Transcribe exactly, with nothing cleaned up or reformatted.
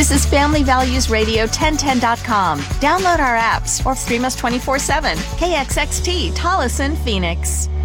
This is Family Values Radio ten ten dot com. Download our apps or stream us twenty-four seven. K X X T, Tolleson, Phoenix.